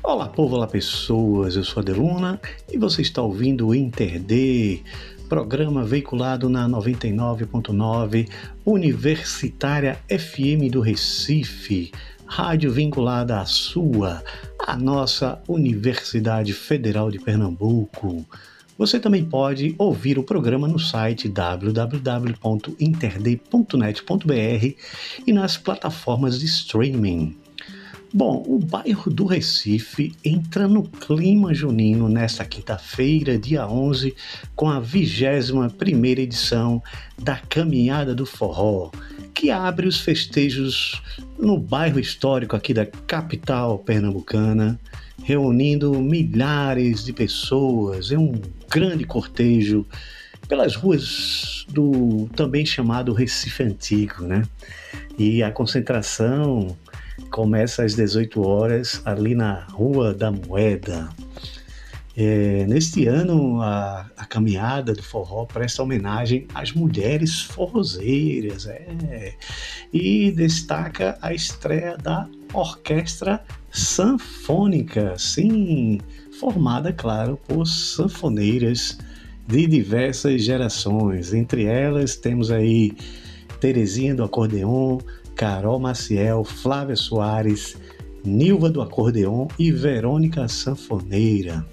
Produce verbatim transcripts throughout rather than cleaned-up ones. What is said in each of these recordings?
Olá, povo, olá, pessoas. Eu sou a Deluna e você está ouvindo o InterD, programa veiculado na noventa e nove ponto nove Universitária F M do Recife, rádio vinculada à sua, a nossa Universidade Federal de Pernambuco. Você também pode ouvir o programa no site w w w ponto interd ponto net ponto b r e nas plataformas de streaming. Bom, o bairro do Recife entra no clima junino nesta quinta-feira, dia onze, com a vigésima primeira edição da Caminhada do Forró, que abre os festejos no bairro histórico aqui da capital pernambucana, reunindo milhares de pessoas em um grande cortejo pelas ruas do também chamado Recife Antigo, né? E a concentração começa às dezoito horas ali na Rua da Moeda. É, neste ano, a, a caminhada do forró presta homenagem às mulheres forrozeiras, é, e destaca a estreia da Orquestra Sanfônica, sim, formada, claro, por sanfoneiras de diversas gerações. Entre elas temos aí Terezinha do acordeon, Carol Maciel, Flávia Soares, Nilva do acordeon e Verônica Sanfoneira.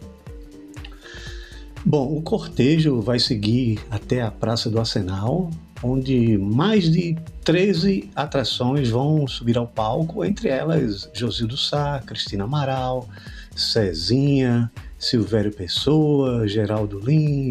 Bom, o cortejo vai seguir até a Praça do Arsenal, onde mais de treze atrações vão subir ao palco, entre elas Josildo Sá, Cristina Amaral, Cezinha, Silvério Pessoa, Geraldo Lins,